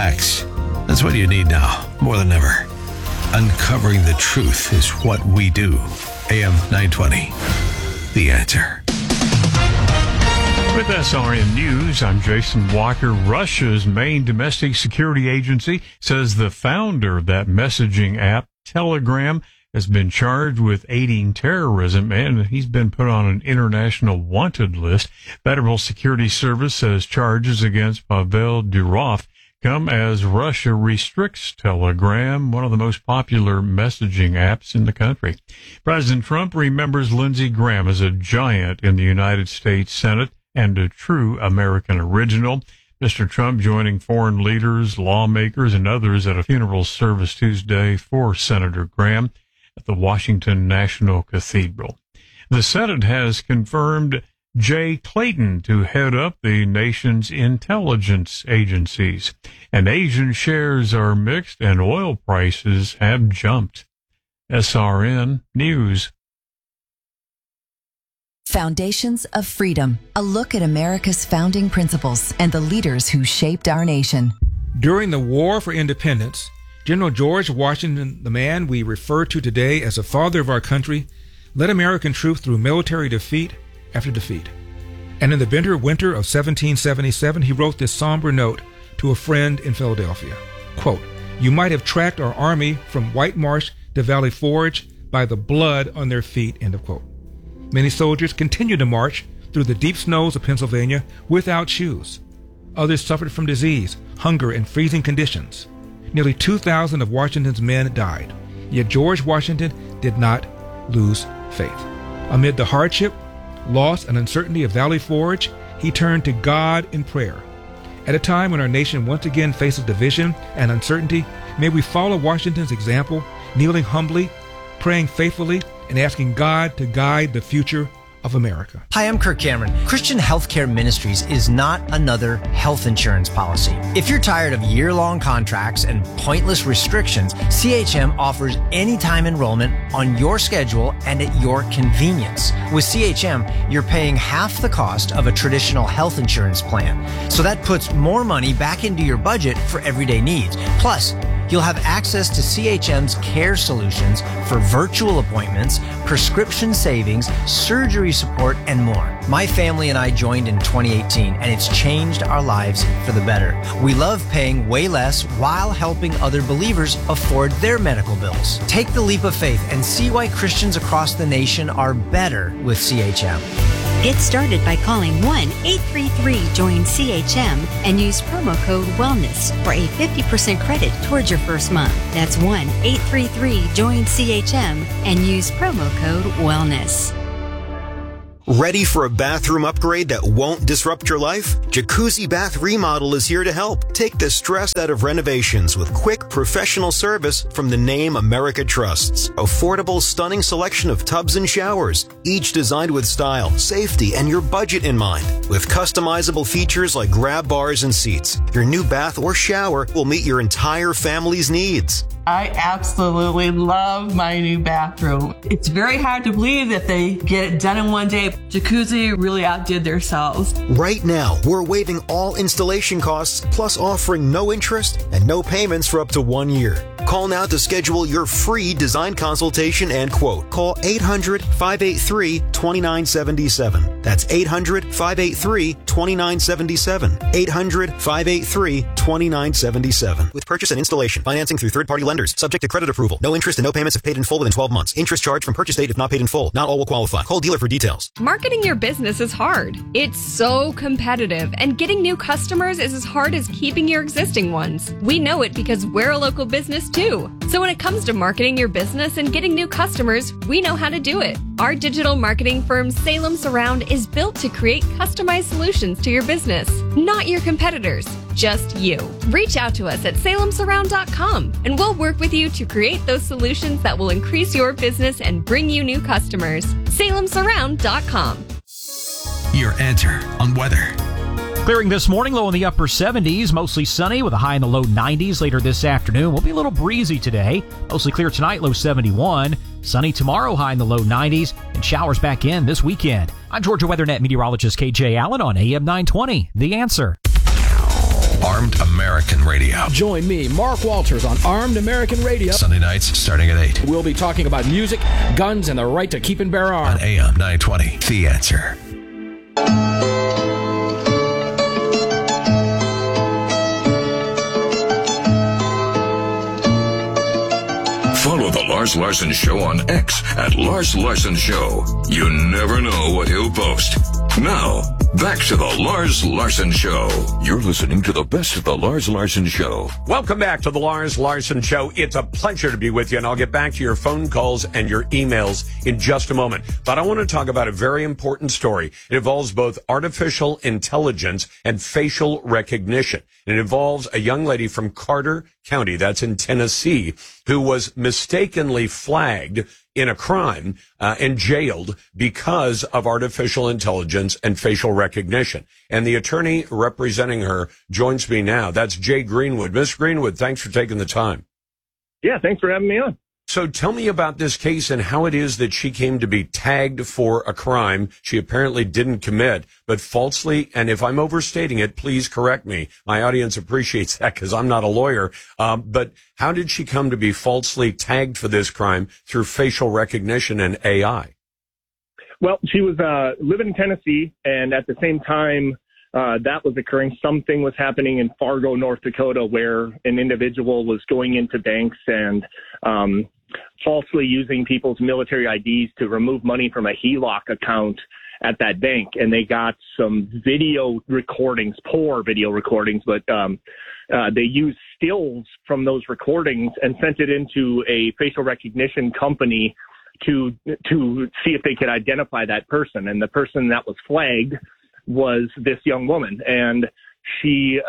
facts. That's what you need now, more than ever. Uncovering the truth is what we do. AM 920. The Answer. With SRN News, I'm Jason Walker. Russia's main domestic security agency says the founder of that messaging app, Telegram, has been charged with aiding terrorism, and he's been put on an international wanted list. Federal Security Service says charges against Pavel Durov come as Russia restricts Telegram, one of the most popular messaging apps in the country. President Trump remembers Lindsey Graham as a giant in the United States Senate and a true American original. Mr. Trump joining foreign leaders, lawmakers, and others at a funeral service Tuesday for Senator Graham at the Washington National Cathedral. The Senate has confirmed Jay Clayton to head up the nation's intelligence agencies. And Asian shares are mixed and oil prices have jumped. SRN News. Foundations of Freedom, a look at America's founding principles and the leaders who shaped our nation. During the War for Independence, General George Washington, the man we refer to today as the father of our country, led American troops through military defeat after defeat. And in the bitter winter of 1777, he wrote this somber note to a friend in Philadelphia. Quote, "You might have tracked our army from White Marsh to Valley Forge by the blood on their feet," end of quote. Many soldiers continued to march through the deep snows of Pennsylvania without shoes. Others suffered from disease, hunger, and freezing conditions. Nearly 2,000 of Washington's men died. Yet George Washington did not lose faith. Amid the hardship, loss, and uncertainty of Valley Forge, he turned to God in prayer. At a time when our nation once again faces division and uncertainty, may we follow Washington's example, kneeling humbly, praying faithfully, and asking God to guide the future of America. Hi, I'm Kirk Cameron. Christian Healthcare Ministries is not another health insurance policy. If you're tired of year-long contracts and pointless restrictions, CHM offers anytime enrollment on your schedule and at your convenience. With CHM, you're paying half the cost of a traditional health insurance plan. So that puts more money back into your budget for everyday needs. Plus, you'll have access to CHM's care solutions for virtual appointments, prescription savings, surgery support, and more. My family and I joined in 2018, and it's changed our lives for the better. We love paying way less while helping other believers afford their medical bills. Take the leap of faith and see why Christians across the nation are better with CHM. Get started by calling 1-833-JOIN-CHM and use promo code WELLNESS for a 50% credit towards your first month. That's 1-833-JOIN-CHM and use promo code WELLNESS. Ready for a bathroom upgrade that won't disrupt your life? Jacuzzi Bath Remodel is here to help. Take the stress out of renovations with quick, professional service from the name America trusts. Affordable, stunning selection of tubs and showers, each designed with style, safety, and your budget in mind. With customizable features like grab bars and seats, your new bath or shower will meet your entire family's needs. I absolutely love my new bathroom. It's very hard to believe that they get it done in one day. Jacuzzi really outdid themselves. Right now, we're waiving all installation costs, plus offering no interest and no payments for up to 1 year. Call now to schedule your free design consultation and quote. Call 800-583-2977. That's 800-583-2977. 800-583-2977. With purchase and installation, financing through third-party lenders, subject to credit approval. No interest and no payments if paid in full within 12 months. Interest charged from purchase date if not paid in full. Not all will qualify. Call dealer for details. Marketing your business is hard. It's so competitive, and getting new customers is as hard as keeping your existing ones. We know it because we're a local business too. So when it comes to marketing your business and getting new customers, we know how to do it. Our digital marketing firm, Salem Surround, is built to create customized solutions to your business, not your competitors, just you. Reach out to us at salemsurround.com, and we'll work with you to create those solutions that will increase your business and bring you new customers. salemsurround.com. Your answer on weather. Clearing this morning, low in the upper 70s, mostly sunny with a high in the low 90s later this afternoon. Will be a little breezy today. Mostly clear tonight, low 71. Sunny tomorrow, high in the low 90s, and showers back in this weekend. I'm Georgia WeatherNet meteorologist KJ Allen on AM 920. The Answer. Armed American Radio. Join me, Mark Walters, on Armed American Radio. Sunday nights starting at 8. We'll be talking about music, guns, and the right to keep and bear arms. On AM 920, The Answer. Follow The Lars Larson Show on X at Lars Larson Show. You never know what he'll post. Now, back to The Lars Larson Show. You're listening to the best of The Lars Larson Show. Welcome back to The Lars Larson Show. It's a pleasure to be with you, and I'll get back to your phone calls and your emails in just a moment. But I want to talk about a very important story. It involves both artificial intelligence and facial recognition. It involves a young lady from Carter County, that's in Tennessee, who was mistakenly flagged in a crime and jailed because of artificial intelligence and facial recognition. And the attorney representing her joins me now. That's Jay Greenwood. Miss Greenwood, thanks for taking the time. Yeah, thanks for having me on. So tell me about this case and how it is that she came to be tagged for a crime she apparently didn't commit, but falsely, and if I'm overstating it, please correct me. My audience appreciates that because I'm not a lawyer. But how did she come to be falsely tagged for this crime through facial recognition and AI? Well, she was living in Tennessee, and at the same time that was occurring, something was happening in Fargo, North Dakota, where an individual was going into banks and falsely using people's military IDs to remove money from a HELOC account at that bank. And they got some video recordings, poor video recordings, but they used stills from those recordings and sent it into a facial recognition company to see if they could identify that person. And the person that was flagged was this young woman. And she,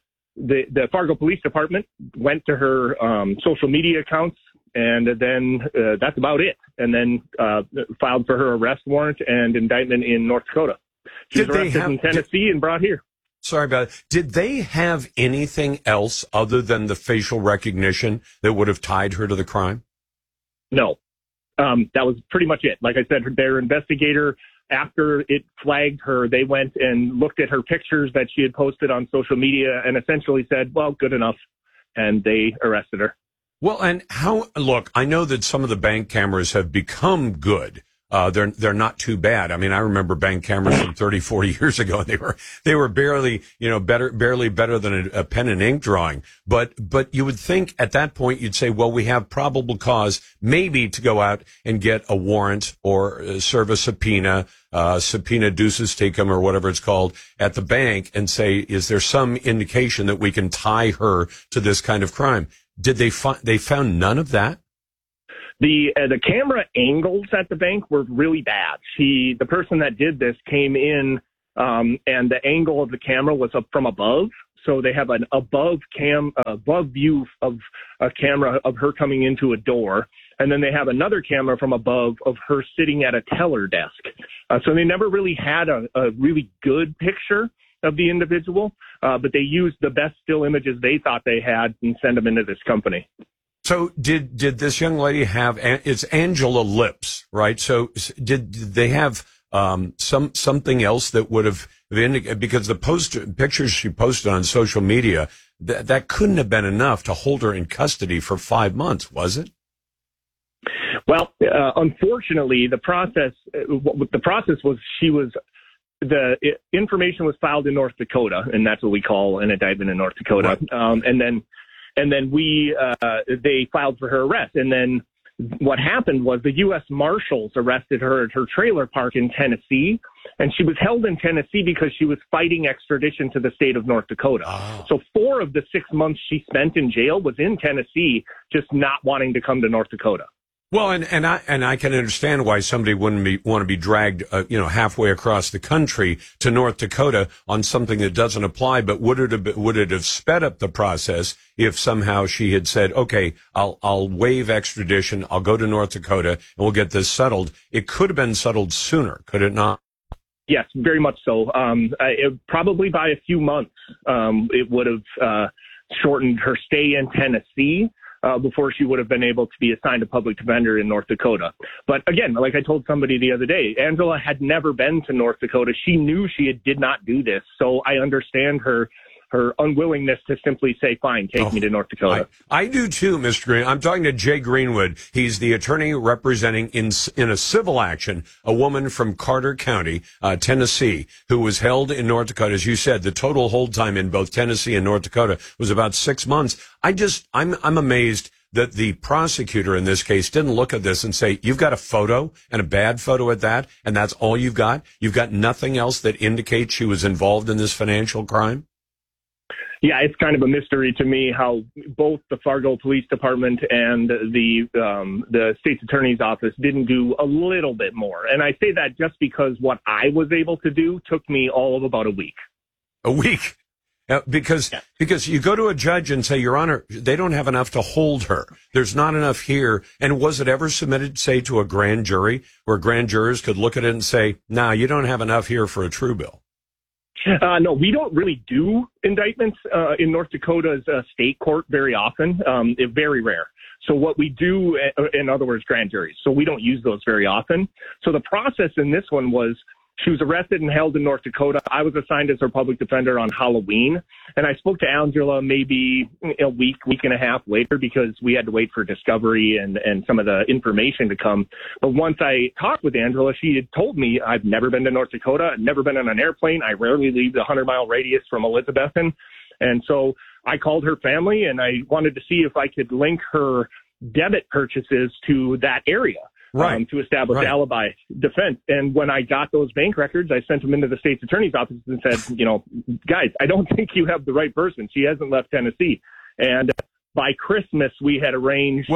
the Fargo Police Department went to her social media accounts, and then that's about it. And then filed for her arrest warrant and indictment in North Dakota. She was arrested in Tennessee and brought here. Sorry about it. Did they have anything else other than the facial recognition that would have tied her to the crime? No. That was pretty much it. Like I said, their investigator, after it flagged her, they went and looked at her pictures that she had posted on social media and essentially said, well, good enough. And they arrested her. Well, and look, I know that some of the bank cameras have become good. They're not too bad. I mean, I remember bank cameras from 30, 40 years ago, and they were barely, barely better than a pen and ink drawing. But you would think at that point you'd say, well, we have probable cause maybe to go out and get a warrant or serve a subpoena deuces tecum or whatever it's called at the bank and say, is there some indication that we can tie her to this kind of crime? Did they found none of that? The camera angles at the bank were really bad. The person that did this came in, and the angle of the camera was up from above. So they have an above view of a camera of her coming into a door. And then they have another camera from above of her sitting at a teller desk. So they never really had a really good picture of the individual, but they used the best still images they thought they had and sent them into this company. So did this young lady have, it's Angela Lips, right? So did they have something else that would have been, because the pictures she posted on social media, that couldn't have been enough to hold her in custody for 5 months, was it? Well, unfortunately, the process was the information was filed in North Dakota, and that's what we call an indictment in North Dakota. Right. And then they filed for her arrest. And then what happened was the U.S. Marshals arrested her at her trailer park in Tennessee, and she was held in Tennessee because she was fighting extradition to the state of North Dakota. Oh. So 4 of the 6 months she spent in jail was in Tennessee, just not wanting to come to North Dakota. Well, and I can understand why somebody wouldn't want to be dragged, halfway across the country to North Dakota on something that doesn't apply. But would it have sped up the process if somehow she had said, "Okay, I'll waive extradition, I'll go to North Dakota, and we'll get this settled"? It could have been settled sooner, could it not? Yes, very much so. Probably by a few months, it would have shortened her stay in Tennessee. Before she would have been able to be assigned a public defender in North Dakota. But again, like I told somebody the other day, Angela had never been to North Dakota. She knew she did not do this. So I understand her her unwillingness to simply say, fine, take me to North Dakota. I do too, Mr. Green. I'm talking to Jay Greenwood. He's the attorney representing in a civil action a woman from Carter County, Tennessee, who was held in North Dakota. As you said, the total hold time in both Tennessee and North Dakota was about 6 months. I'm amazed that the prosecutor in this case didn't look at this and say, you've got a photo and a bad photo at that, and that's all you've got? You've got nothing else that indicates she was involved in this financial crime? Yeah, it's kind of a mystery to me how both the Fargo Police Department and the state's attorney's office didn't do a little bit more. And I say that just because what I was able to do took me all of about a week. A week? Because you go to a judge and say, Your Honor, they don't have enough to hold her. There's not enough here. And was it ever submitted, say, to a grand jury where grand jurors could look at it and say, nah, you don't have enough here for a true bill? No, we don't really do indictments in North Dakota's state court very often. It's very rare. So what we do, in other words, grand juries. So we don't use those very often. So the process in this one was, she was arrested and held in North Dakota. I was assigned as her public defender on Halloween. And I spoke to Angela maybe a week and a half later because we had to wait for discovery and some of the information to come. But once I talked with Angela, she had told me I've never been to North Dakota. I've never been on an airplane. I rarely leave the 100-mile radius from Elizabethton. And so I called her family and I wanted to see if I could link her debit purchases to that area. Right. To establish alibi defense. And when I got those bank records, I sent them into the state's attorney's office and said, guys, I don't think you have the right person. She hasn't left Tennessee. And by Christmas, we had arranged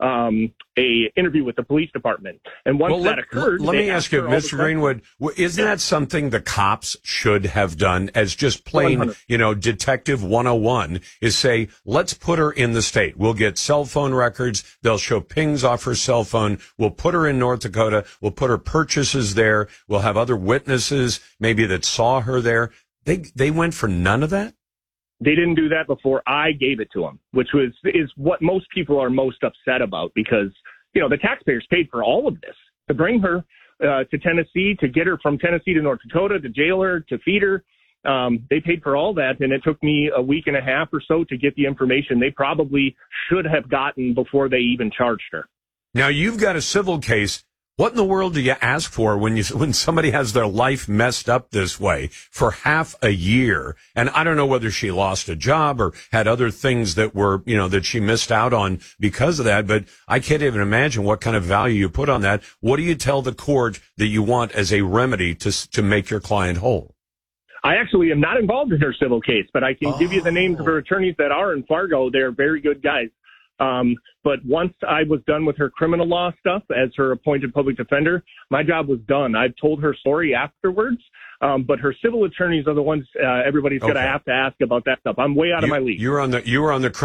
a interview with the police department. And once that occurred, let me ask you, Mr. Greenwood, isn't that something the cops should have done as just plain, 100. Detective 101 is say, let's put her in the state. We'll get cell phone records. They'll show pings off her cell phone. We'll put her in North Dakota. We'll put her purchases there. We'll have other witnesses maybe that saw her there. They went for none of that? They didn't do that before I gave it to them, which is what most people are most upset about because, the taxpayers paid for all of this to bring her to Tennessee, to get her from Tennessee to North Dakota, to jail her, to feed her. They paid for all that, and it took me a week and a half or so to get the information they probably should have gotten before they even charged her. Now, you've got a civil case. What in the world do you ask for when somebody has their life messed up this way for half a year? And I don't know whether she lost a job or had other things that were, that she missed out on because of that, but I can't even imagine what kind of value you put on that. What do you tell the court that you want as a remedy to make your client whole? I actually am not involved in her civil case, but I can give you the names of her attorneys that are in Fargo. They're very good guys. But once I was done with her criminal law stuff as her appointed public defender, my job was done. I've told her story afterwards. But her civil attorneys are the ones everybody's going to have to ask about that stuff. I'm way out of my league. You were on the